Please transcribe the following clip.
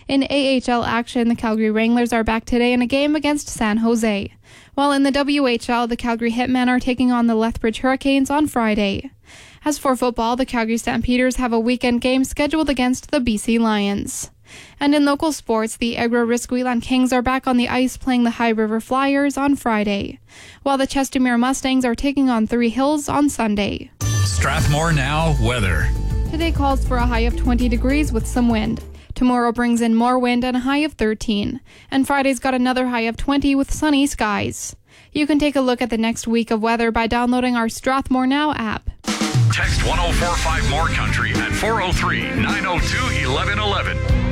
In AHL action, the Calgary Wranglers are back today in a game against San Jose. While in the WHL, the Calgary Hitmen are taking on the Lethbridge Hurricanes on Friday. As for football, the Calgary Stampeders have a weekend game scheduled against the BC Lions. And in local sports, the Agra-Risqueland Kings are back on the ice playing the High River Flyers on Friday, while the Chestermere Mustangs are taking on Three Hills on Sunday. Strathmore Now weather. Today calls for a high of 20 degrees with some wind. Tomorrow brings in more wind and a high of 13. And Friday's got another high of 20 with sunny skies. You can take a look at the next week of weather by downloading our Strathmore Now app. Text 1045 More Country at 403-902-1111.